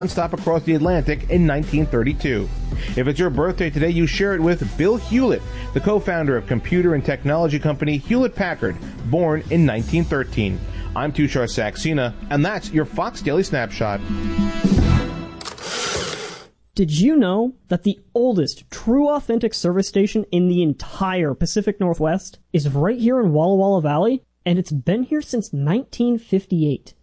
stop across the Atlantic in 1932. If it's your birthday today, you share it with Bill Hewlett, the co-founder of computer and technology company Hewlett-Packard, born in 1913. I'm Tushar Saxena, and that's your Fox Daily Snapshot. Did you know that the oldest true authentic service station in the entire Pacific Northwest is right here in Walla Walla Valley? And it's been here since 1958.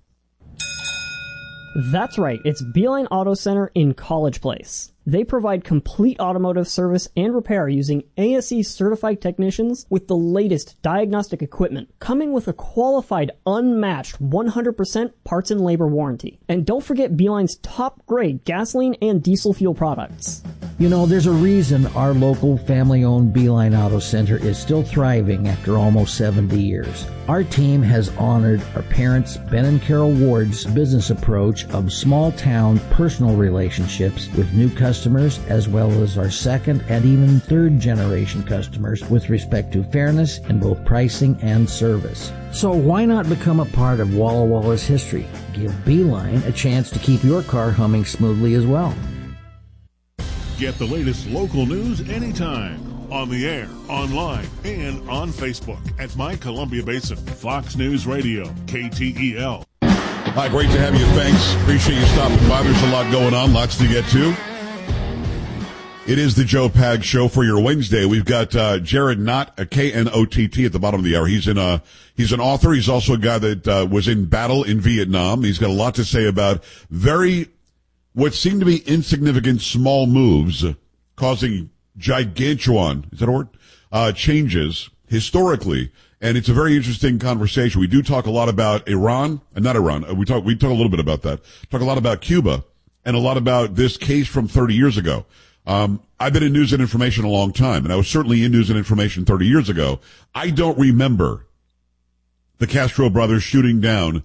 That's right, it's Beeline Auto Center in College Place. They provide complete automotive service and repair using ASE certified technicians with the latest diagnostic equipment, coming with a qualified, unmatched 100% parts and labor warranty. And don't forget Beeline's top grade gasoline and diesel fuel products. You know, there's a reason our local family-owned Beeline Auto Center is still thriving after almost 70 years. Our team has honored our parents, Ben and Carol Ward's business approach of small-town personal relationships with new customers, as well as our second and even third-generation customers with respect to fairness in both pricing and service. So why not become a part of Walla Walla's history? Give Beeline a chance to keep your car humming smoothly as well. Get the latest local news anytime. On the air, online, and on Facebook at My Columbia Basin. Fox News Radio, KTEL. Hi, great to have you. Thanks. Appreciate you stopping by. There's a lot going on, lots to get to. It is the Joe Pag Show for your Wednesday. We've got Jared Knott, a Knott at the bottom of the hour. He's an author. He's also a guy that was in battle in Vietnam. He's got a lot to say about what seem to be insignificant small moves causing gigantuan, is that a word? Changes historically. And it's a very interesting conversation. We do talk a lot about Iran, not Iran. We talk a little bit about that. Talk a lot about Cuba and a lot about this case from 30 years ago. I've been in news and information a long time, and I was certainly in news and information 30 years ago. I don't remember the Castro brothers shooting down,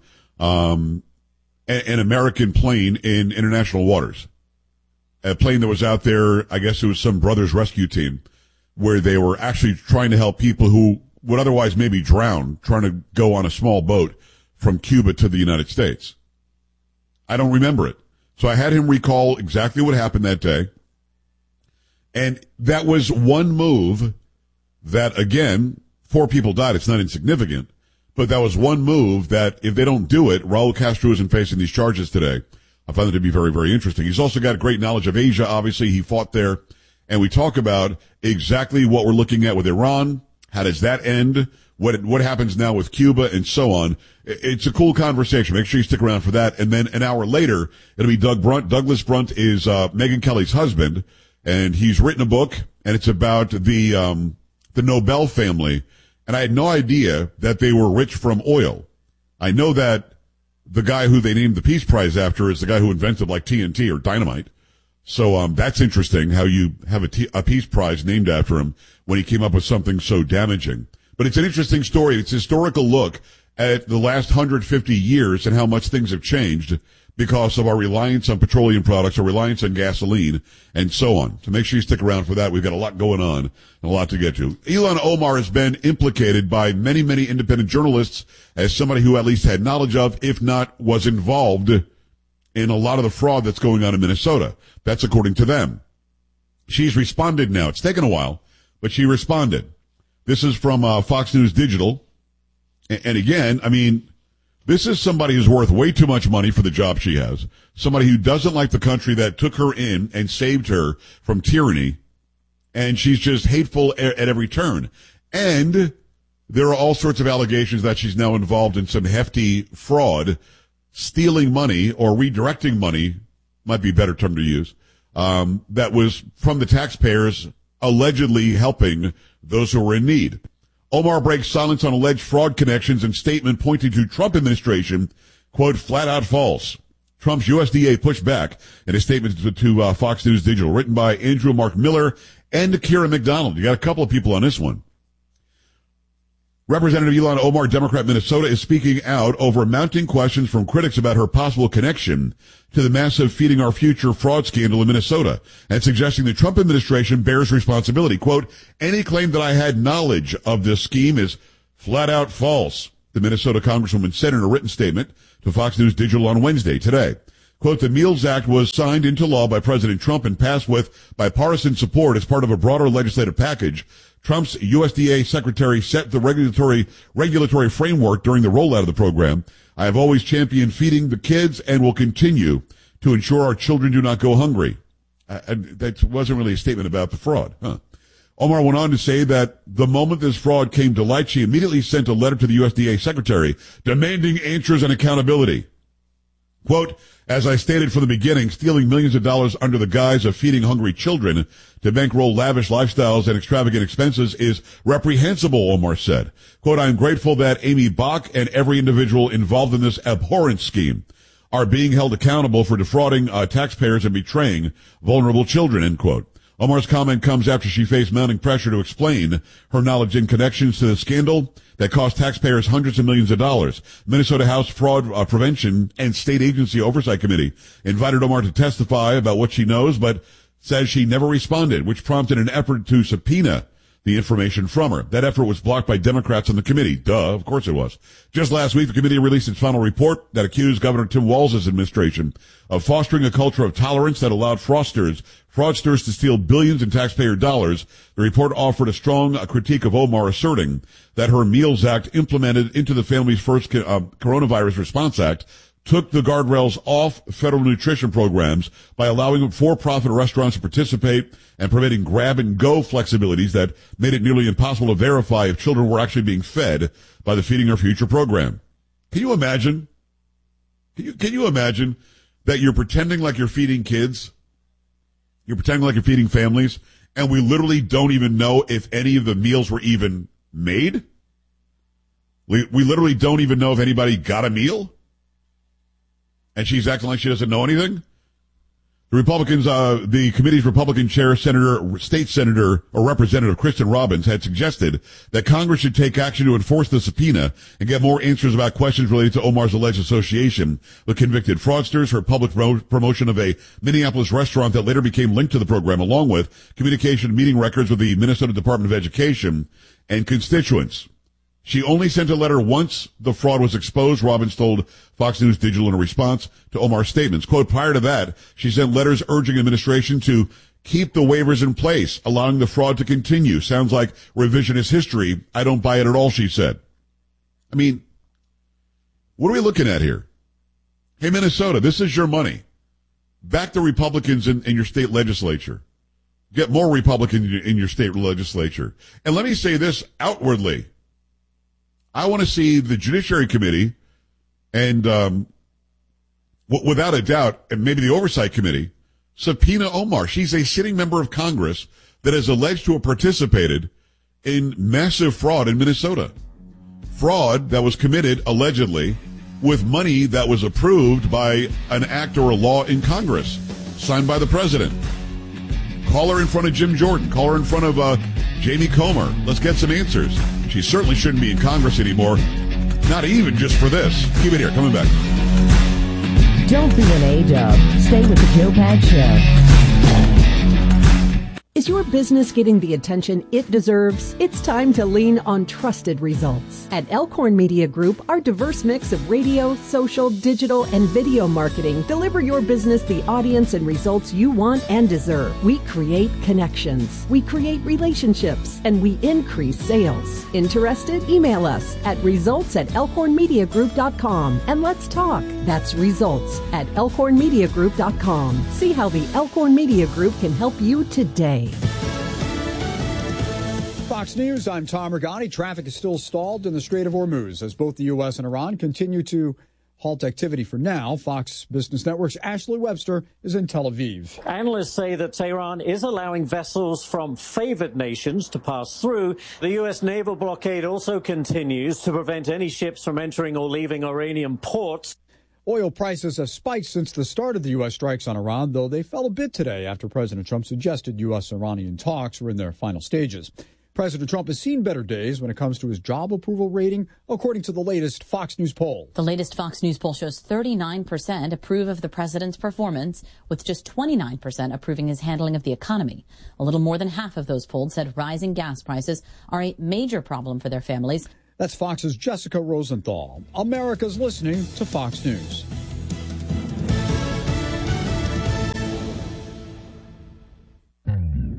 an American plane in international waters. A plane that was out there, I guess it was some brothers rescue team, where they were actually trying to help people who would otherwise maybe drown, trying to go on a small boat from Cuba to the United States. I don't remember it. So I had him recall exactly what happened that day. And that was one move that, again, 4 people died. It's not insignificant. But that was one move that, if they don't do it, Raul Castro isn't facing these charges today. I find it to be very, very interesting. He's also got great knowledge of Asia. Obviously, he fought there. And we talk about exactly what we're looking at with Iran. How does that end? What happens now with Cuba and so on? It's a cool conversation. Make sure you stick around for that. And then an hour later, it'll be Doug Brunt. Douglas Brunt is Megyn Kelly's husband, and he's written a book, and it's about the Nobel family. And I had no idea that they were rich from oil. I know that the guy who they named the Peace Prize after is the guy who invented like TNT or dynamite. So that's interesting how you have a Peace Prize named after him when he came up with something so damaging. But it's an interesting story. It's a historical look at the last 150 years and how much things have changed because of our reliance on petroleum products, our reliance on gasoline, and so on. So make sure you stick around for that. We've got a lot going on and a lot to get to. Ilhan Omar has been implicated by many, many independent journalists as somebody who at least had knowledge of, if not was involved in a lot of the fraud that's going on in Minnesota. That's according to them. She's responded now. It's taken a while, but she responded. This is from Fox News Digital. And again, I mean, this is somebody who's worth way too much money for the job she has. Somebody who doesn't like the country that took her in and saved her from tyranny. And she's just hateful at every turn. And there are all sorts of allegations that she's now involved in some hefty fraud, stealing money or redirecting money, might be a better term to use, that was from the taxpayers allegedly helping those who were in need. Omar breaks silence on alleged fraud connections and statement pointing to Trump administration, quote, flat out false. Trump's USDA pushed back in a statement to Fox News Digital, written by Andrew Mark Miller and Kira McDonald. You got a couple of people on this one. Representative Ilhan Omar, Democrat Minnesota, is speaking out over mounting questions from critics about her possible connection to the massive Feeding Our Future fraud scandal in Minnesota and suggesting the Trump administration bears responsibility. Quote, any claim that I had knowledge of this scheme is flat out false, the Minnesota Congresswoman said in a written statement to Fox News Digital on Wednesday today. Quote, the Meals Act was signed into law by President Trump and passed with bipartisan support as part of a broader legislative package. Trump's USDA secretary set the regulatory framework during the rollout of the program. I have always championed feeding the kids and will continue to ensure our children do not go hungry. That wasn't really a statement about the fraud, huh? Omar went on to say that the moment this fraud came to light, she immediately sent a letter to the USDA secretary demanding answers and accountability. Quote, as I stated from the beginning, stealing millions of dollars under the guise of feeding hungry children to bankroll lavish lifestyles and extravagant expenses is reprehensible, Omar said. Quote, I am grateful that Amy Bach and every individual involved in this abhorrent scheme are being held accountable for defrauding taxpayers and betraying vulnerable children, end quote. Omar's comment comes after she faced mounting pressure to explain her knowledge in connections to the scandal that cost taxpayers hundreds of millions of dollars. Minnesota House Fraud Prevention and State Agency Oversight Committee invited Omar to testify about what she knows, but says she never responded, which prompted an effort to subpoena the information from her. That effort was blocked by Democrats on the committee. Duh, of course it was. Just last week, the committee released its final report that accused Governor Tim Walz's administration of fostering a culture of tolerance that allowed fraudsters to steal billions in taxpayer dollars. The report offered a strong critique of Omar, asserting that her Meals Act, implemented into the Family's First Coronavirus Response Act, took the guardrails off federal nutrition programs by allowing for-profit restaurants to participate and permitting grab-and-go flexibilities that made it nearly impossible to verify if children were actually being fed by the Feeding Our Future program. Can you imagine? Can you imagine that you're pretending like you're feeding kids? You're pretending like you're feeding families, and we literally don't even know if any of the meals were even made? We literally don't even know if anybody got a meal? And she's acting like she doesn't know anything? The Republicans, the committee's Republican chair, State Senator or Representative Kristen Robbins, had suggested that Congress should take action to enforce the subpoena and get more answers about questions related to Omar's alleged association with convicted fraudsters, her public promotion of a Minneapolis restaurant that later became linked to the program, along with communication meeting records with the Minnesota Department of Education and constituents. She only sent a letter once the fraud was exposed, Robbins told Fox News Digital in a response to Omar's statements. Quote, prior to that, she sent letters urging administration to keep the waivers in place, allowing the fraud to continue. Sounds like revisionist history. I don't buy it at all, she said. I mean, what are we looking at here? Hey, Minnesota, this is your money. Back the Republicans in your state legislature. Get more Republicans in your state legislature. And let me say this outwardly. I want to see the Judiciary Committee and, without a doubt, and maybe the Oversight Committee, subpoena Omar. She's a sitting member of Congress that is alleged to have participated in massive fraud in Minnesota. Fraud that was committed, allegedly, with money that was approved by an act or a law in Congress, signed by the president. Call her in front of Jim Jordan. Call her in front of Jamie Comer. Let's get some answers. She certainly shouldn't be in Congress anymore, not even just for this. Keep it here. Coming back. Don't be an A-dub. Stay with the Joe Pags Show. Is your business getting the attention it deserves? It's time to lean on trusted results. At Elkhorn Media Group, our diverse mix of radio, social, digital, and video marketing deliver your business the audience and results you want and deserve. We create connections, we create relationships, and we increase sales. Interested? Email us at results@elkhornmediagroup.com and let's talk. That's results@elkhornmediagroup.com. See how the Elkhorn Media Group can help you today. Fox News, I'm Tom Regani. Traffic is still stalled in the Strait of Hormuz as both the U.S. and Iran continue to halt activity for now. Fox Business Network's Ashley Webster is in Tel Aviv. Analysts say that Tehran is allowing vessels from favored nations to pass through. The U.S. naval blockade also continues to prevent any ships from entering or leaving Iranian ports. Oil prices have spiked since the start of the U.S. strikes on Iran, though they fell a bit today after President Trump suggested U.S.-Iranian talks were in their final stages. President Trump has seen better days when it comes to his job approval rating, according to the latest Fox News poll. The latest Fox News poll shows 39% approve of the president's performance, with just 29% approving his handling of the economy. A little more than half of those polled said rising gas prices are a major problem for their families. That's Fox's Jessica Rosenthal. America's listening to Fox News.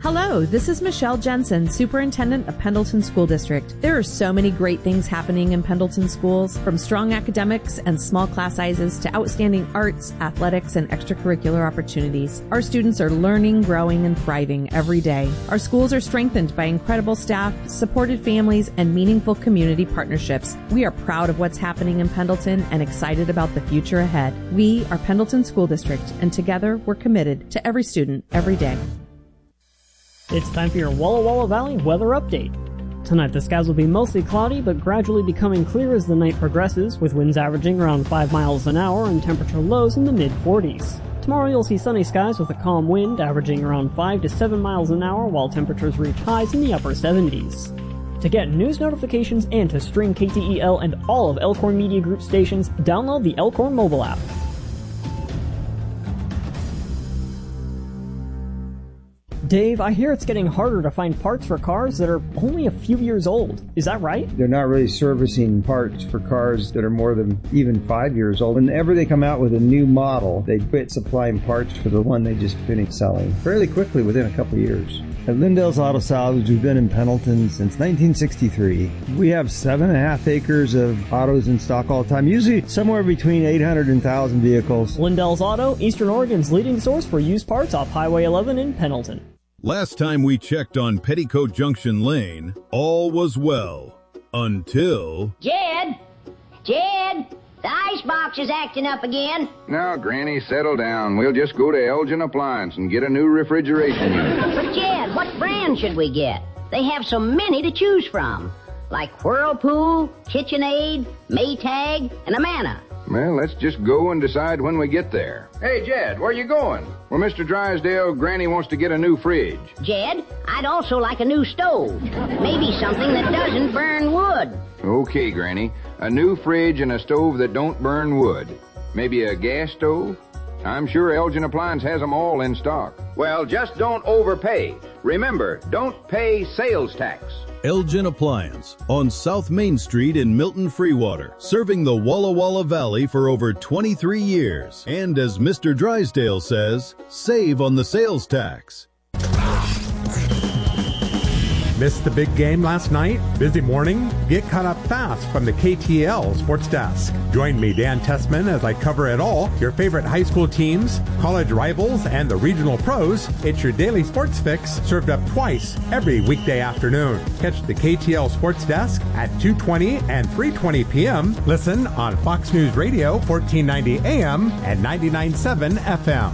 Hello, this is Michelle Jensen, Superintendent of Pendleton School District. There are so many great things happening in Pendleton schools, from strong academics and small class sizes to outstanding arts, athletics, and extracurricular opportunities. Our students are learning, growing, and thriving every day. Our schools are strengthened by incredible staff, supported families, and meaningful community partnerships. We are proud of what's happening in Pendleton and excited about the future ahead. We are Pendleton School District, and together we're committed to every student, every day. It's time for your Walla Walla Valley weather update. Tonight the skies will be mostly cloudy, but gradually becoming clear as the night progresses, with winds averaging around 5 miles an hour and temperature lows in the mid-40s. Tomorrow you'll see sunny skies with a calm wind averaging around 5 to 7 miles an hour, while temperatures reach highs in the upper 70s. To get news notifications and to stream KTEL and all of Elkhorn Media Group stations, download the Elkhorn mobile app. Dave, I hear it's getting harder to find parts for cars that are only a few years old. Is that right? They're not really servicing parts for cars that are more than even 5 years old. Whenever they come out with a new model, they quit supplying parts for the one they just finished selling fairly quickly within a couple of years. At Lindell's Auto Salvage, we've been in Pendleton since 1963. We have 7.5 acres of autos in stock all the time, usually somewhere between 800 and 1,000 vehicles. Lindell's Auto, Eastern Oregon's leading source for used parts off Highway 11 in Pendleton. Last time we checked on Petticoat Junction Lane, all was well. Until... Jed! Jed! The icebox is acting up again. Now, Granny, settle down. We'll just go to Elgin Appliance and get a new refrigeration unit. But, Jed, what brand should we get? They have so many to choose from. Like Whirlpool, KitchenAid, Maytag, and Amana. Well, let's just go and decide when we get there. Hey, Jed, where you going? Well, Mr. Drysdale, Granny wants to get a new fridge. Jed, I'd also like a new stove. Maybe something that doesn't burn wood. Okay, Granny. A new fridge and a stove that don't burn wood. Maybe a gas stove? I'm sure Elgin Appliance has them all in stock. Well, just don't overpay. Remember, don't pay sales tax. Elgin Appliance on South Main Street in Milton Freewater, serving the Walla Walla Valley for over 23 years. And as Mr. Drysdale says, save on the sales tax. Missed the big game last night? Busy morning? Get caught up fast from the KTEL Sports Desk. Join me, Dan Tessman, as I cover it all. Your favorite high school teams, college rivals, and the regional pros. It's your daily sports fix, served up twice every weekday afternoon. Catch the KTEL Sports Desk at 2:20 and 3:20 p.m. Listen on Fox News Radio, 1490 AM and 99.7 FM.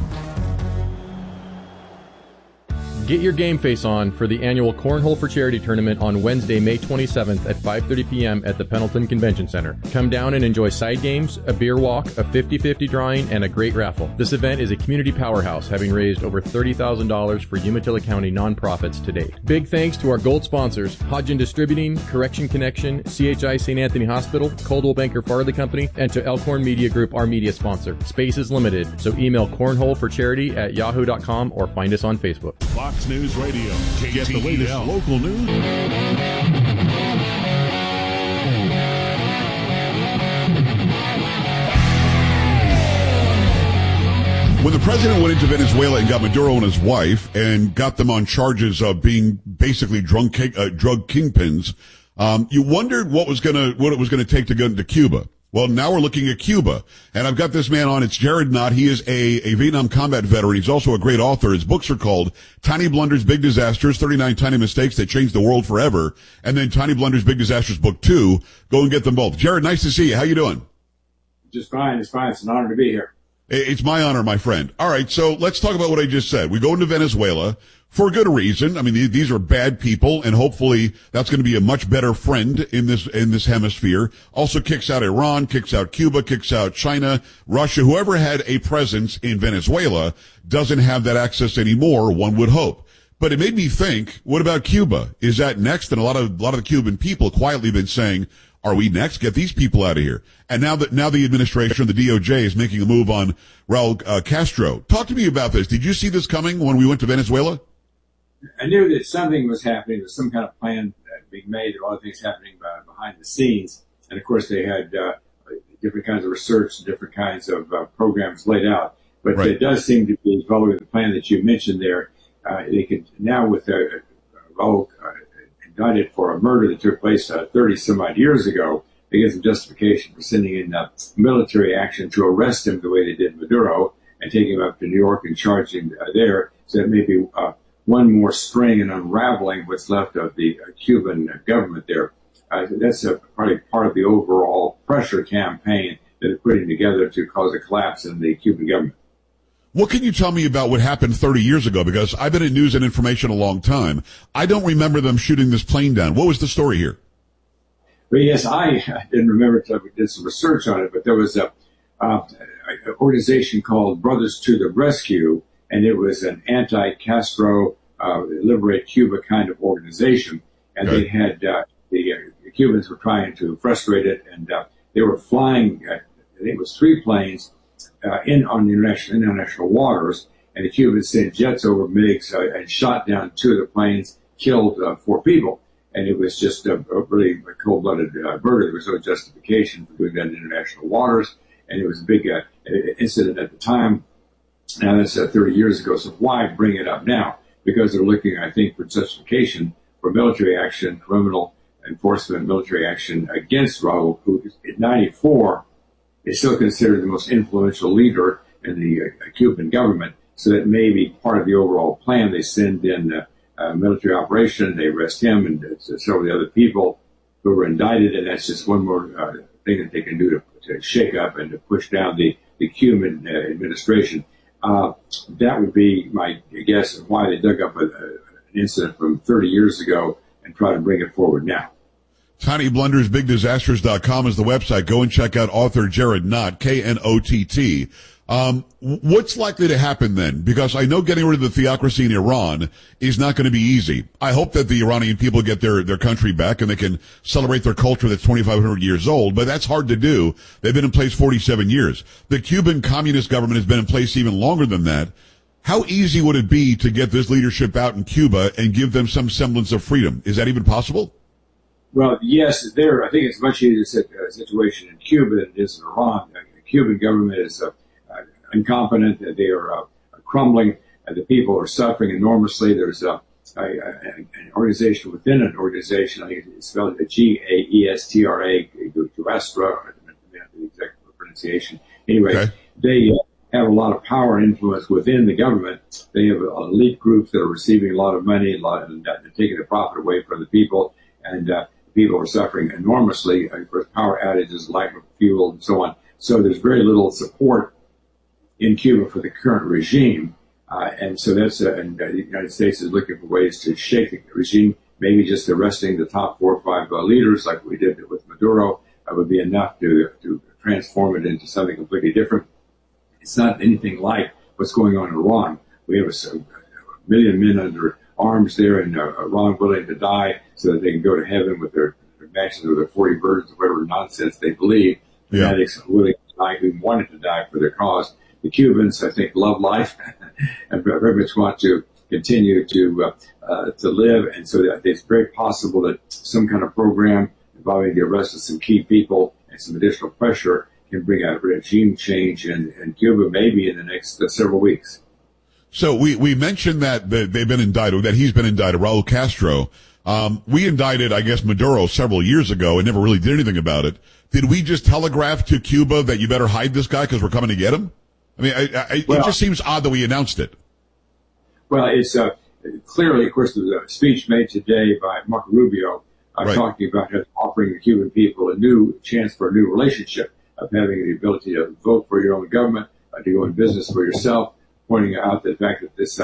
Get your game face on for the annual Cornhole for Charity tournament on Wednesday, May 27th at 5:30 p.m. at the Pendleton Convention Center. Come down and enjoy side games, a beer walk, a 50-50 drawing, and a great raffle. This event is a community powerhouse, having raised over $30,000 for Umatilla County nonprofits to date. Big thanks to our gold sponsors, Hodgin Distributing, Correction Connection, CHI St. Anthony Hospital, Coldwell Banker Farley Company, and to Elkhorn Media Group, our media sponsor. Space is limited, so email cornholeforcharity@yahoo.com or find us on Facebook. Fox News Radio. Get the latest local news. When the president went into Venezuela and got Maduro and his wife and got them on charges of being basically drug kingpins, you wondered what it was gonna take to go into Cuba. Well, now we're looking at Cuba, and I've got this man on. It's Jared Knott. He is a Vietnam combat veteran. He's also a great author. His books are called Tiny Blunders, Big Disasters, 39 Tiny Mistakes That Changed the World Forever, and then Tiny Blunders, Big Disasters, Book 2. Go and get them both. Jared, nice to see you. How you doing? Just fine. It's fine. It's an honor to be here. It's my honor, my friend. All right, so let's talk about what I just said. We go into Venezuela for good reason. I mean, these are bad people, and hopefully that's going to be a much better friend in this hemisphere. Also kicks out Iran, kicks out Cuba, kicks out China, Russia. Whoever had a presence in Venezuela doesn't have that access anymore, one would hope. But it made me think, what about Cuba? Is that next? And a lot of the Cuban people quietly been saying, are we next? Get these people out of here. And now the administration, the DOJ, is making a move on Raul Castro. Talk to me about this. Did you see this coming when we went to Venezuela? I knew that something was happening. There was some kind of plan being made. There were a lot of things happening behind the scenes. And of course, they had different kinds of research, different kinds of programs laid out. But It does seem to be following the plan that you mentioned there. they could now, with Raul indicted for a murder that took place 30 some odd years ago, they get some justification for sending in military action to arrest him the way they did Maduro and take him up to New York and charge him there. So that may be one more string in unraveling what's left of the Cuban government there. That's probably part of the overall pressure campaign that they're putting together to cause a collapse in the Cuban government. What can you tell me about what happened 30 years ago? Because I've been in news and information a long time. I don't remember them shooting this plane down. What was the story here? But yes, I didn't remember until we did some research on it, but there was an organization called Brothers to the Rescue, and it was an anti-Castro, Liberate Cuba kind of organization. And they had, the Cubans were trying to frustrate it, and they were flying, I think it was 3 planes, on the international waters, and the Cubans sent jets over MiGs and shot down 2 of the planes, killed 4 people. And it was just a really cold-blooded murder. There was no justification for doing that in international waters, and it was a big incident at the time. Now that's 30 years ago, so why bring it up now? Because they're looking, I think, for justification for military action, criminal enforcement, military action against Raul, who in '94 is still considered the most influential leader in the Cuban government. So that may be part of the overall plan. They send in military operation, they arrest him and several of the other people who were indicted, and that's just one more thing that they can do to shake up and to push down the Cuban administration. That would be my guess of why they dug up an incident from 30 years ago and try to bring it forward now. TinyBlundersBigDisasters.com is the website. Go and check out author Jared Knott, Knott. What's likely to happen then? Because I know getting rid of the theocracy in Iran is not going to be easy. I hope that the Iranian people get their country back and they can celebrate their culture that's 2,500 years old, but that's hard to do. They've been in place 47 years. The Cuban Communist government has been in place even longer than that. How easy would it be to get this leadership out in Cuba and give them some semblance of freedom? Is that even possible? Well, yes, I think it's much easier situation in Cuba than it is in Iran. The Cuban government is incompetent. They are crumbling. The people are suffering enormously. There's an organization within an organization. I think it's spelled Gaestra, Gaestra, the exact pronunciation. Anyway, they have a lot of power and influence within the government. They have elite groups that are receiving a lot of money, and taking the profit away from the people, and people are suffering enormously. Of course, power outages, lack of fuel, and so on. So there's very little support in Cuba for the current regime. And so that's, and the United States is looking for ways to shake the regime, maybe just arresting the top 4 or 5 leaders like we did with Maduro would be enough to transform it into something completely different. It's not anything like what's going on in Iran. We have a million men under arms there in Iran willing to die so that they can go to heaven with their matches with their 40 birds or whatever nonsense they believe. Fanatics willing to die who wanted to die for their cause. The Cubans, I think, love life and very much want to continue to live, and so that it's very possible that some kind of program involving the arrest of some key people and some additional pressure can bring a regime change in Cuba, maybe in the next several weeks. So we mentioned that they've been indicted, that he's been indicted, Raul Castro. We indicted, I guess, Maduro several years ago and never really did anything about it. Did we just telegraph to Cuba that you better hide this guy because we're coming to get him? I mean, it just seems odd that we announced it. Well, it's clearly, of course, there's a speech made today by Marco Rubio talking about offering the Cuban people a new chance for a new relationship of having the ability to vote for your own government, to go in business for yourself, pointing out the fact that this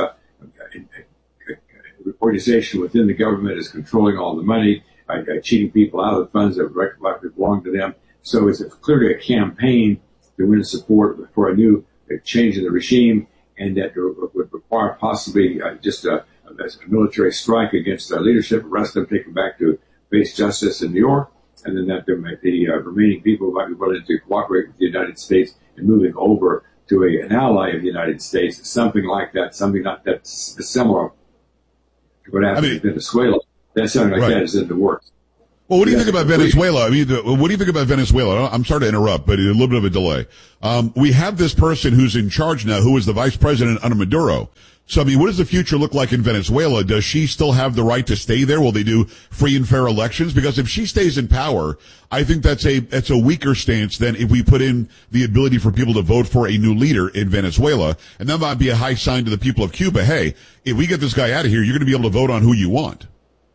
organization within the government is controlling all the money, cheating people out of the funds that rightfully belong to them. So it's clearly a campaign to win support for a new change in the regime, and that would require possibly just a military strike against leadership, arrest them, take them back to face justice in New York, and then that there might be remaining people might be willing to cooperate with the United States in moving over to an ally of the United States, something like that, something not that similar to what happened in Venezuela. That something like that is in the works. Well, what do you think about Venezuela? I mean, what do you think about Venezuela? I'm sorry to interrupt, but a little bit of a delay. We have this person who's in charge now, who is the vice president under Maduro. So, I mean, what does the future look like in Venezuela? Does she still have the right to stay there? Will they do free and fair elections? Because if she stays in power, I think that's a weaker stance than if we put in the ability for people to vote for a new leader in Venezuela. And that might be a high sign to the people of Cuba. Hey, if we get this guy out of here, you're going to be able to vote on who you want.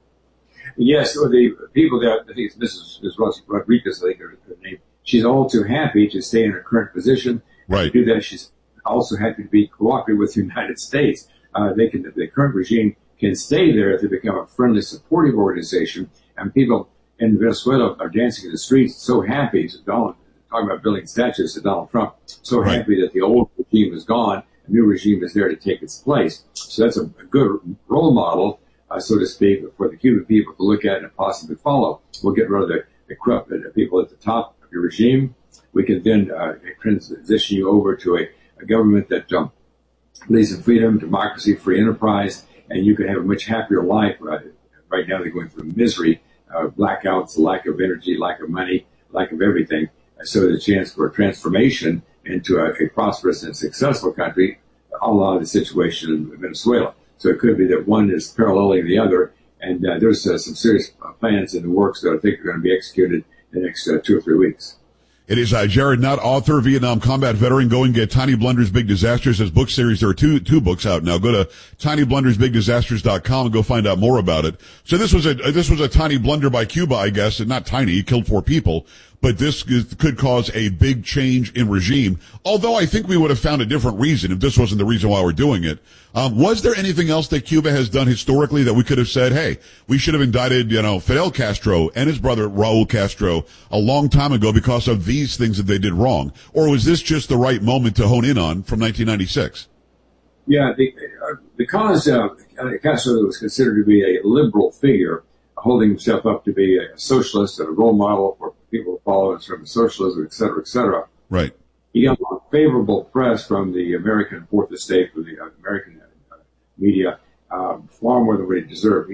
Yes, the people that, I think Mrs. Rodriguez, I think her name, she's all too happy to stay in her current position. Right. To do that, she's also happy to be cooperative with the United States. The current regime can stay there if they become a friendly, supportive organization, and people in Venezuela are dancing in the streets, so happy. So talking about building statues to Donald Trump, so happy that the old regime is gone, a new regime is there to take its place. So that's a good role model, so to speak, for the Cuban people to look at and possibly follow. We'll get rid of the corrupt people at the top of your regime. We can then transition you over to a government that believes in freedom, democracy, free enterprise, and you can have a much happier life. Right now they're going through misery, blackouts, lack of energy, lack of money, lack of everything. So there's a chance for a transformation into a prosperous and successful country, a la the situation in Venezuela. So it could be that one is paralleling the other, and there's some serious plans in the works that I think are going to be executed in the next 2 or 3 weeks. It is Jared Knott, author, Vietnam combat veteran. Go and get Tiny Blunders Big Disasters, his book series. There are two books out now. Go to tinyblundersbigdisasters.com and go find out more about it. So this was a tiny blunder by Cuba, I guess. Not tiny, he killed 4 people. But this could cause a big change in regime. Although I think we would have found a different reason if this wasn't the reason why we're doing it. Was there anything else that Cuba has done historically that we could have said, hey, we should have indicted, Fidel Castro and his brother Raul Castro a long time ago because of these things that they did wrong? Or was this just the right moment to hone in on from 1996? Yeah, because Castro was considered to be a liberal figure, holding himself up to be a socialist and a role model for people to follow in terms of socialism, et cetera, et cetera. Right. He got a favorable press from the American Fourth Estate, from the American media, far more than what he deserved.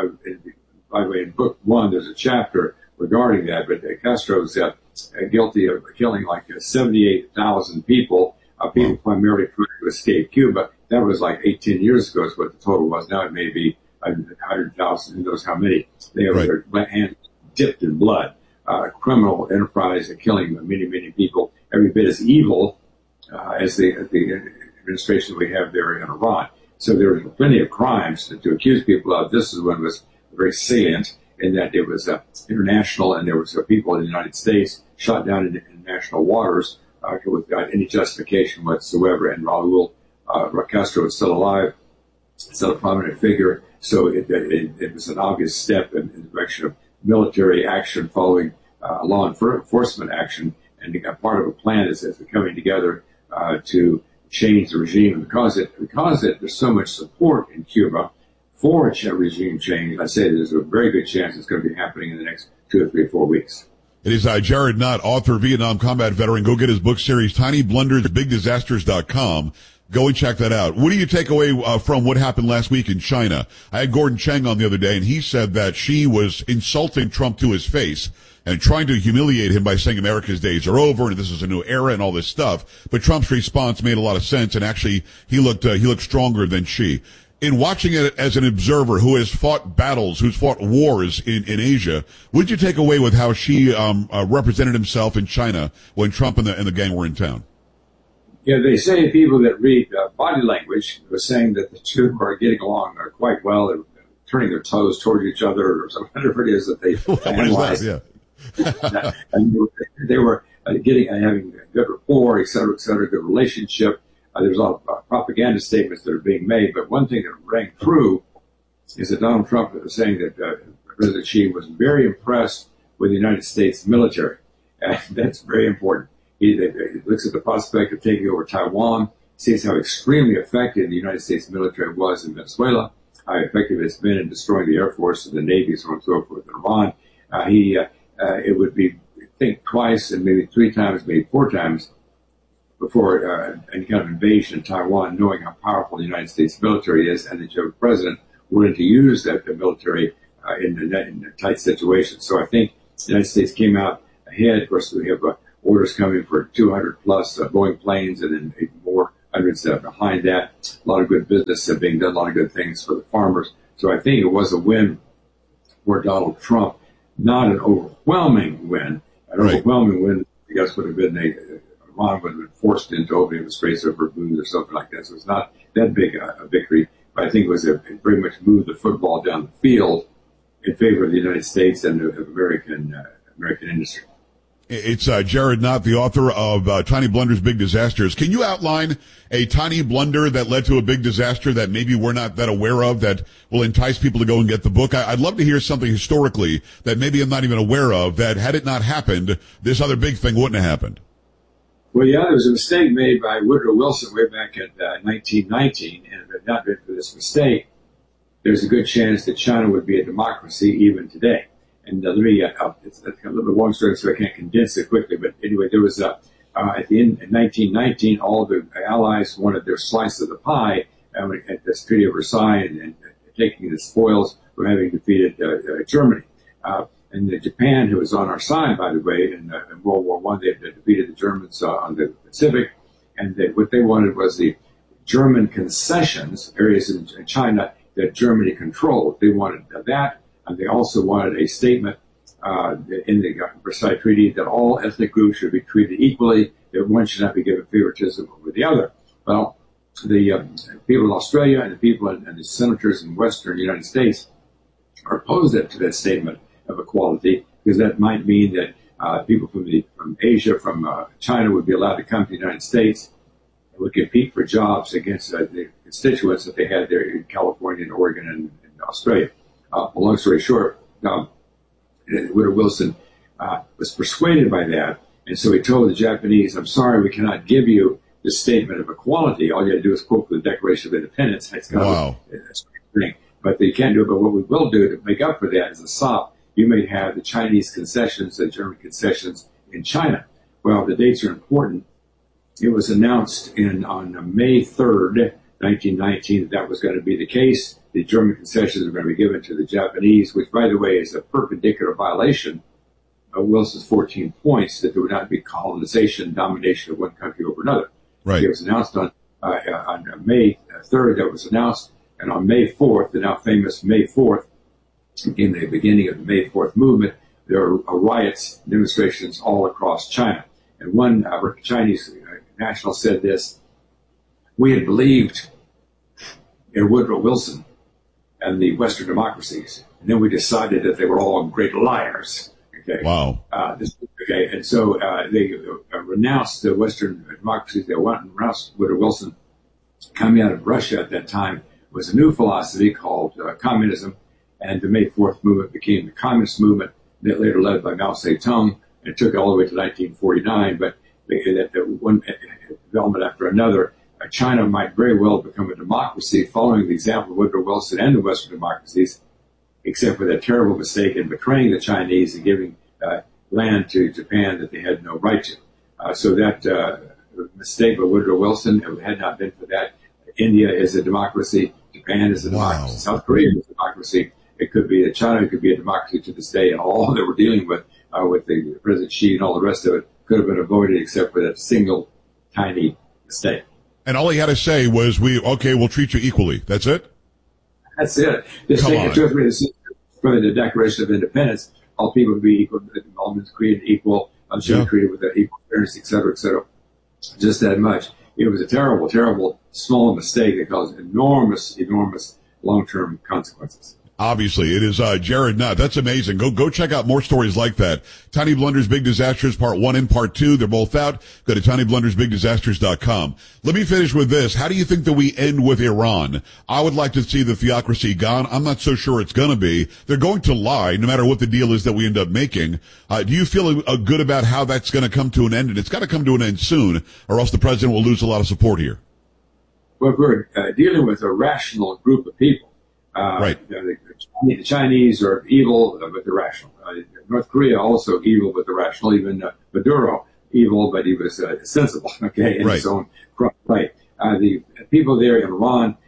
By the way, in book 1, there's a chapter regarding that, but Castro's guilty of killing like 78,000 people, people primarily trying to escape Cuba. That was like 18 years ago is what the total was. Now it may be 100,000, who knows how many. They have their hands dipped in blood. Criminal enterprise and killing many, many people, every bit as evil as the administration we have there in Iran. So there were plenty of crimes to accuse people of. This is one was very salient in that it was international, and there was people in the United States shot down in national waters without any justification whatsoever. And Raul Castro is still alive, still a prominent figure. So it was an obvious step in the direction of military action following law enforcement action, and part of a plan is coming together to change the regime. And because there's so much support in Cuba for a regime change, I say there's a very good chance it's going to be happening in the next 2 or 3 or 4 weeks. It is Jared Knott, author, Vietnam combat veteran. Go get his book series, tinyblundersbigdisasters.com. Go and check that out. What do you take away from what happened last week in China? I had Gordon Chang on the other day, and he said that she was insulting Trump to his face and trying to humiliate him by saying America's days are over and this is a new era and all this stuff. But Trump's response made a lot of sense, and actually he looked stronger than she. In watching it as an observer who has fought battles, who's fought wars in Asia, what did you take away with how she represented himself in China when Trump and the gang were in town? Yeah, they say people that read body language were saying that the two are getting along quite well. They're turning their toes toward each other, or whatever it is that they analyze. And they were having a good rapport, et cetera, good relationship. There's a lot of propaganda statements that are being made, but one thing that rang true is that Donald Trump was saying that President Xi was very impressed with the United States military. And that's very important. He looks at the prospect of taking over Taiwan, sees how extremely effective the United States military was in Venezuela, how effective it's been in destroying the Air Force and the Navy, so on and so forth in Iran. It would be, think twice and maybe 3 times, maybe 4 times before any kind of invasion of Taiwan, knowing how powerful the United States military is, and that you have a president willing to use that military in a tight situation. So I think the United States came out ahead. Of course, we have orders coming for 200 plus Boeing planes, and then even more hundreds behind that. A lot of good business being done, a lot of good things for the farmers. So I think it was a win for Donald Trump, not an overwhelming win. An overwhelming win, I guess, would have been Iran would have been forced into opening the Straits of Hormuz or something like that. So it's not that big a victory, but I think it very much moved the football down the field in favor of the United States and of American industry. It's Jared Knott, the author of Tiny Blunders, Big Disasters. Can you outline a tiny blunder that led to a big disaster that maybe we're not that aware of that will entice people to go and get the book? I'd love to hear something historically that maybe I'm not even aware of, that had it not happened, this other big thing wouldn't have happened. Well, yeah, there was a mistake made by Woodrow Wilson way back in 1919, and if it had not been for this mistake, there's a good chance that China would be a democracy even today. And let me, it's a little bit long story, so I can't condense it quickly. But anyway, there was at the end in 1919, all the Allies wanted their slice of the pie at the Treaty of Versailles, and taking the spoils for having defeated Germany. And Japan, who was on our side, by the way, in World War I, they defeated the Germans on the Pacific, and what they wanted was the German concessions, areas in China that Germany controlled. They wanted that. And they also wanted a statement in the Versailles Treaty that all ethnic groups should be treated equally, that one should not be given favoritism over the other. Well, the people in Australia and the people and the senators in Western United States are opposed to that statement of equality, because that might mean that people from Asia, from China would be allowed to come to the United States and would compete for jobs against the constituents that they had there in California and Oregon and Australia. Long story short, Woodrow Wilson was persuaded by that, and so he told the Japanese, "I'm sorry, we cannot give you the statement of equality. All you have to do is quote the Declaration of Independence." It's kind of a strange thing, but they can't do it. But what we will do to make up for that is a SOP. You may have the Chinese concessions, the German concessions in China. Well, the dates are important. It was announced on May 3rd, 1919, that was going to be the case. The German concessions are going to be given to the Japanese, which, by the way, is a perpendicular violation of Wilson's 14 points, that there would not be colonization, domination of one country over another. Right. It was announced on May 3rd, that was announced, and on May 4th, the now famous May 4th, in the beginning of the May 4th movement, there were riots, demonstrations all across China. And one Chinese national said this: "We had believed in Woodrow Wilson and the Western democracies, and then we decided that they were all great liars." Okay. Wow. And so they renounced the Western democracies. They went and renounced Woodrow Wilson. Coming out of Russia at that time was a new philosophy called communism, and the May 4th movement became the communist movement, that later led by Mao Zedong, and it took all the way to 1949. But one development after another, China might very well become a democracy following the example of Woodrow Wilson and the Western democracies, except for that terrible mistake in betraying the Chinese and giving land to Japan that they had no right to. So that mistake by Woodrow Wilson, if it had not been for that, India is a democracy, Japan is a democracy, South Korea is a democracy. It could be that China could be a democracy to this day, and all that we're dealing with the President Xi and all the rest of it could have been avoided except for that single tiny mistake. And all he had to say was, we'll treat you equally. That's it? That's it. Just take 2 or 3 from the Declaration of Independence. All people would be equal, all men created equal, should be treated with equal fairness, et cetera, et cetera. Just that much. It was a terrible, terrible small mistake that caused enormous, enormous long-term consequences. Obviously, it is Jared Knott. That's amazing. Go check out more stories like that. Tiny Blunders, Big Disasters, Part 1 and Part 2. They're both out. Go to tinyblundersbigdisasters.com. Let me finish with this. How do you think that we end with Iran? I would like to see the theocracy gone. I'm not so sure it's going to be. They're going to lie, no matter what the deal is that we end up making. Do you feel good about how that's going to come to an end? And it's got to come to an end soon, or else the president will lose a lot of support here. Well, we're dealing with a rational group of people. Right. The Chinese are evil, but they're rational. North Korea also evil, but they're rational. Even Maduro, evil, but he was sensible, okay, in his own right. The people there in Iran,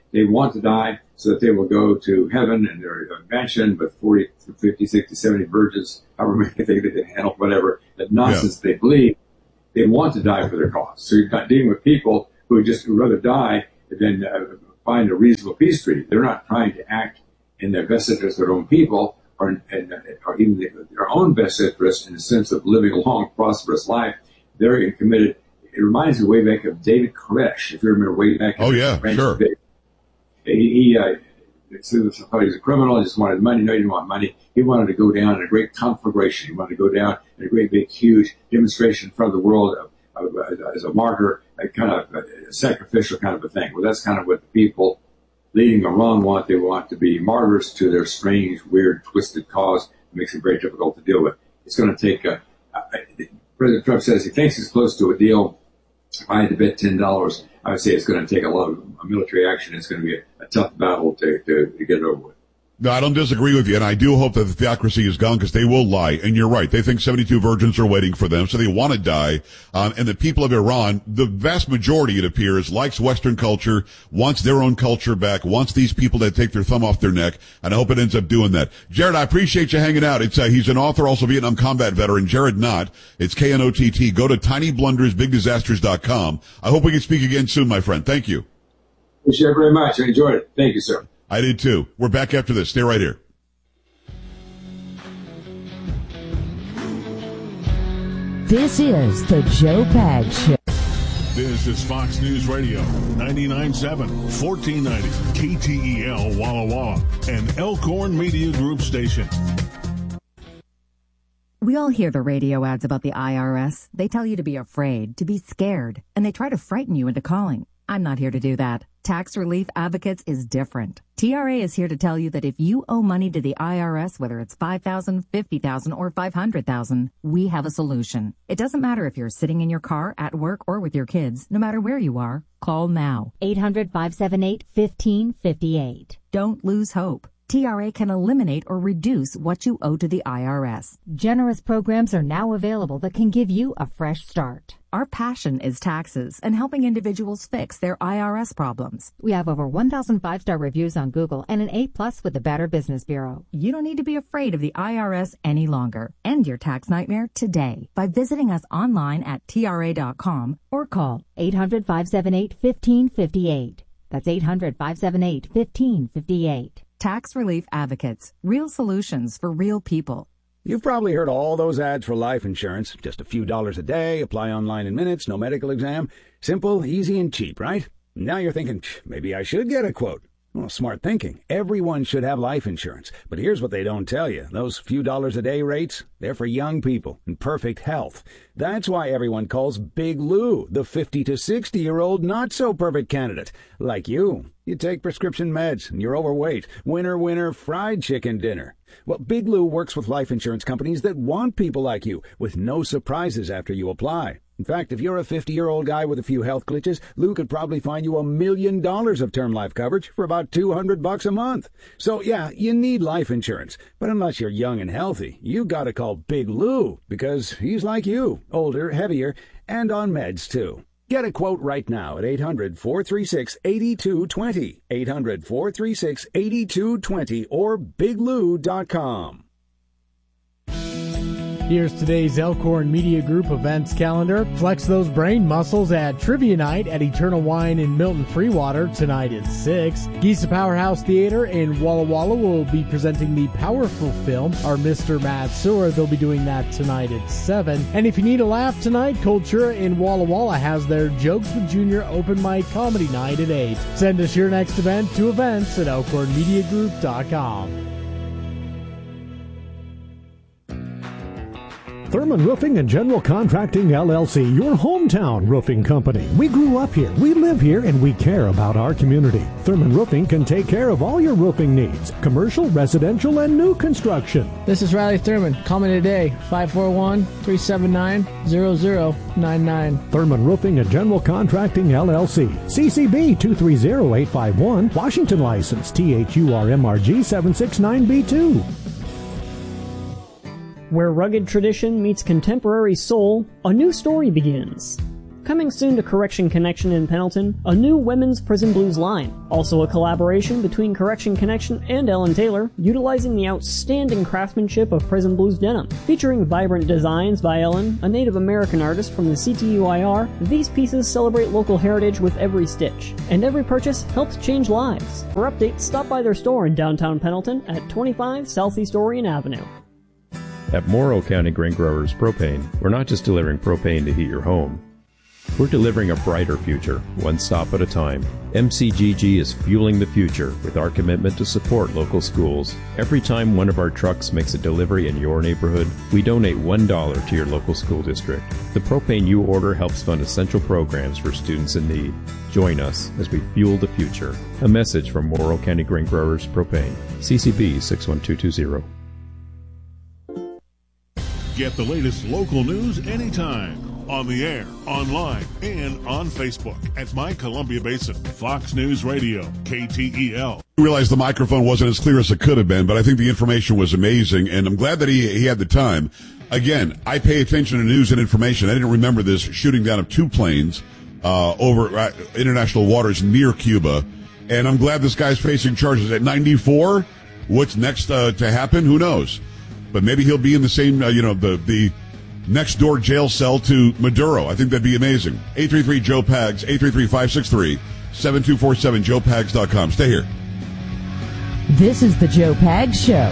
They want to die so that they will go to heaven and their mansion with 40, 50, 60, 70 virgins, however many they think they can handle, whatever. That nonsense they believe. They want to die for their cause. So you're not dealing with people who would rather die than find a reasonable peace treaty. They're not trying to act in their best interest of their own people or even their own best interest in the sense of living a long, prosperous life. They're committed. It reminds me way back of David Koresh, if you remember way back. Oh, yeah, sure. He thought he was a criminal, just wanted money. No, he didn't want money. He wanted to go down in a great conflagration. He wanted to go down in a great, big, huge demonstration in front of the world as a martyr, a kind of a sacrificial kind of a thing. Well, that's kind of what the people leading Iran want. They want to be martyrs to their strange, weird, twisted cause. It makes it very difficult to deal with. It's going to take President Trump says he thinks he's close to a deal. If I had to bet $10, I would say it's going to take a lot of military action. It's going to be a tough battle to get it over with. No, I don't disagree with you, and I do hope that the theocracy is gone because they will lie. And you're right. They think 72 virgins are waiting for them, so they want to die. And the people of Iran, the vast majority, it appears, likes Western culture, wants their own culture back, wants these people to take their thumb off their neck, and I hope it ends up doing that. Jared, I appreciate you hanging out. He's an author, also Vietnam combat veteran, Jared Knott. It's KNOTT. Go to tinyblundersbigdisasters.com. I hope we can speak again soon, my friend. Thank you. Appreciate it very much. I enjoyed it. Thank you, sir. I did too. We're back after this. Stay right here. This is the Joe Pag Show. This is Fox News Radio, 99.7, 1490, KTEL Walla Walla, and Elkhorn Media Group station. We all hear the radio ads about the IRS. They tell you to be afraid, to be scared, and they try to frighten you into calling. I'm not here to do that. Tax Relief Advocates is different. TRA is here to tell you that if you owe money to the IRS, whether it's $5,000, $50,000, or $500,000, we have a solution. It doesn't matter if you're sitting in your car, at work, or with your kids. No matter where you are, call now. 800-578-1558. Don't lose hope. TRA can eliminate or reduce what you owe to the IRS. Generous programs are now available that can give you a fresh start. Our passion is taxes and helping individuals fix their IRS problems. We have over 1,000 5-star reviews on Google and an A+ with the Better Business Bureau. You don't need to be afraid of the IRS any longer. End your tax nightmare today by visiting us online at TRA.com or call 800-578-1558. That's 800-578-1558. Tax Relief Advocates. Real solutions for real people. You've probably heard all those ads for life insurance. Just a few dollars a day, apply online in minutes, no medical exam. Simple, easy, and cheap, right? Now you're thinking, maybe I should get a quote. Well, smart thinking. Everyone should have life insurance. But here's what they don't tell you. Those few dollars a day rates, they're for young people in perfect health. That's why everyone calls Big Lou the 50 to 60-year-old not-so-perfect candidate. Like you. You take prescription meds and you're overweight. Winner, fried chicken dinner. Well, Big Lou works with life insurance companies that want people like you with no surprises after you apply. In fact, if you're a 50-year-old guy with a few health glitches, Lou could probably find you $1 million of term life coverage for about $200 a month. So, yeah, you need life insurance. But unless you're young and healthy, you gotta call Big Lou because he's like you, older, heavier, and on meds, too. Get a quote right now at 800-436-8220, 800-436-8220, or biglou.com. Here's today's Elkhorn Media Group events calendar. Flex those brain muscles at Trivia Night at Eternal Wine in Milton Freewater tonight at 6. Giza Powerhouse Theater in Walla Walla will be presenting the powerful film, Our Mr. Matt Sewer. They'll be doing that tonight at 7. And if you need a laugh tonight, Cultura in Walla Walla has their Jokes with Junior open mic comedy night at 8. Send us your next event to events at elkhornmediagroup.com. Thurman Roofing and General Contracting, LLC, your hometown roofing company. We grew up here, we live here, and we care about our community. Thurman Roofing can take care of all your roofing needs, commercial, residential, and new construction. This is Riley Thurman. Call me today, 541-379-0099. Thurman Roofing and General Contracting, LLC, CCB 230851, Washington license, THURMRG 769B2. Where rugged tradition meets contemporary soul, a new story begins. Coming soon to Correction Connection in Pendleton, a new women's Prison Blues line. Also a collaboration between Correction Connection and Ellen Taylor, utilizing the outstanding craftsmanship of Prison Blues denim. Featuring vibrant designs by Ellen, a Native American artist from the CTUIR, these pieces celebrate local heritage with every stitch. And every purchase helps change lives. For updates, stop by their store in downtown Pendleton at 25 Southeast Orion Avenue. At Morrow County Grain Growers Propane, we're not just delivering propane to heat your home. We're delivering a brighter future, one stop at a time. MCGG is fueling the future with our commitment to support local schools. Every time one of our trucks makes a delivery in your neighborhood, we donate $1 to your local school district. The propane you order helps fund essential programs for students in need. Join us as we fuel the future. A message from Morrow County Grain Growers Propane. CCB 61220. Get the latest local news anytime. On the air, online, and on Facebook at My Columbia Basin, Fox News Radio, KTEL. I realized the microphone wasn't as clear as it could have been, but I think the information was amazing, and I'm glad that he had the time. Again, I pay attention to news and information. I didn't remember this shooting down of 2 planes over international waters near Cuba, and I'm glad this guy's facing charges at 94. What's next to happen? Who knows? But maybe he'll be in the same, the next door jail cell to Maduro. I think that'd be amazing. 833-JOE-PAGS, 833-563-7247, joepags.com. Stay here. This is the Joe Pags Show.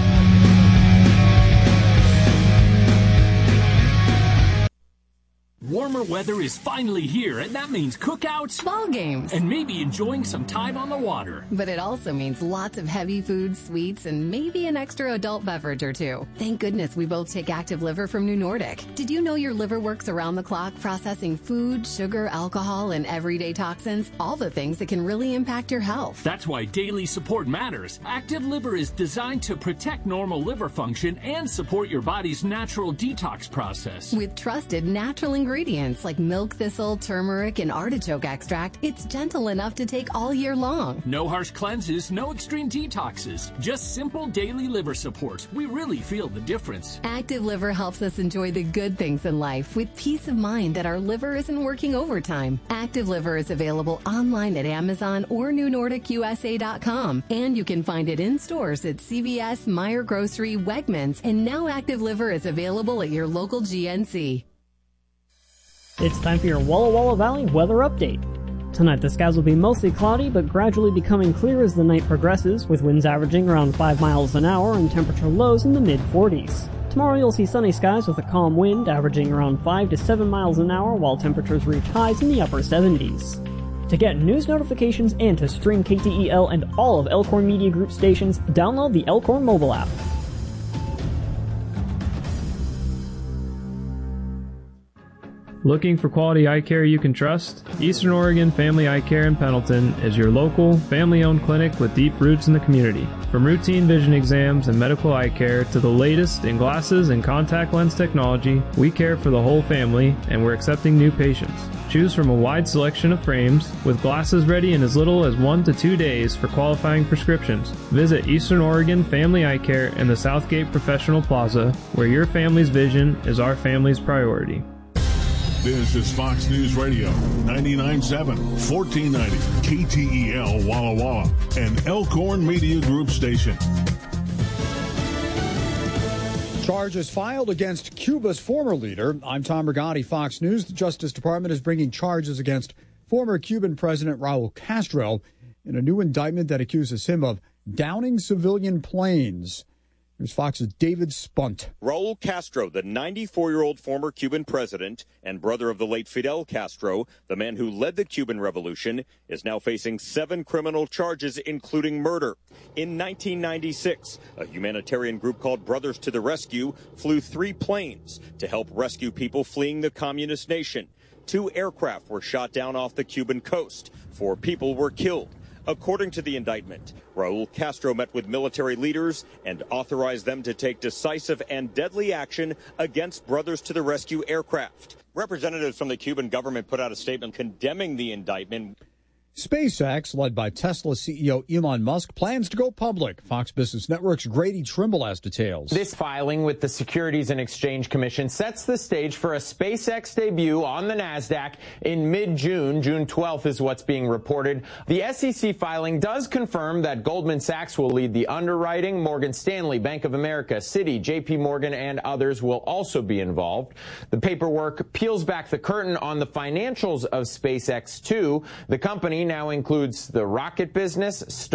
Warmer weather is finally here, and that means cookouts, ball games, and maybe enjoying some time on the water. But it also means lots of heavy foods, sweets, and maybe an extra adult beverage or two. Thank goodness we both take Active Liver from New Nordic. Did you know your liver works around the clock processing food, sugar, alcohol, and everyday toxins? All the things that can really impact your health. That's why daily support matters. Active Liver is designed to protect normal liver function and support your body's natural detox process. With trusted natural ingredients like milk thistle, turmeric, and artichoke extract, it's gentle enough to take all year long. No harsh cleanses, no extreme detoxes, just simple daily liver support. We really feel the difference. Active Liver helps us enjoy the good things in life with peace of mind that our liver isn't working overtime. Active Liver is available online at Amazon or NewNordicUSA.com, and you can find it in stores at CVS, Meijer Grocery, Wegmans, and now Active Liver is available at your local GNC. It's time for your Walla Walla Valley weather update. Tonight the skies will be mostly cloudy, but gradually becoming clear as the night progresses, with winds averaging around 5 miles an hour and temperature lows in the mid-40s. Tomorrow you'll see sunny skies with a calm wind averaging around 5 to 7 miles an hour, while temperatures reach highs in the upper 70s. To get news notifications and to stream KTEL and all of Elkhorn Media Group stations, download the Elkhorn mobile app. Looking for quality eye care you can trust? Eastern Oregon Family Eye Care in Pendleton is your local, family-owned clinic with deep roots in the community. From routine vision exams and medical eye care to the latest in glasses and contact lens technology, we care for the whole family, and we're accepting new patients. Choose from a wide selection of frames, with glasses ready in as little as 1 to 2 days for qualifying prescriptions. Visit Eastern Oregon Family Eye Care in the Southgate Professional Plaza, where your family's vision is our family's priority. This is Fox News Radio, 99.7, 1490, KTEL Walla Walla, and Elkhorn Media Group station. Charges filed against Cuba's former leader. I'm Tom Rigotti, Fox News. The Justice Department is bringing charges against former Cuban President Raul Castro in a new indictment that accuses him of downing civilian planes. Here's Fox's David Spunt. Raul Castro, the 94-year-old former Cuban president and brother of the late Fidel Castro, the man who led the Cuban Revolution, is now facing 7 criminal charges, including murder. In 1996, a humanitarian group called Brothers to the Rescue flew 3 planes to help rescue people fleeing the communist nation. 2 aircraft were shot down off the Cuban coast. 4 people were killed. According to the indictment, Raul Castro met with military leaders and authorized them to take decisive and deadly action against Brothers to the Rescue aircraft. Representatives from the Cuban government put out a statement condemning the indictment. SpaceX, led by Tesla CEO Elon Musk, plans to go public. Fox Business Network's Grady Trimble has details. This filing with the Securities and Exchange Commission sets the stage for a SpaceX debut on the NASDAQ in mid-June. June 12th is what's being reported. The SEC filing does confirm that Goldman Sachs will lead the underwriting. Morgan Stanley, Bank of America, Citi, JP Morgan, and others will also be involved. The paperwork peels back the curtain on the financials of SpaceX, too. The company now includes the rocket business,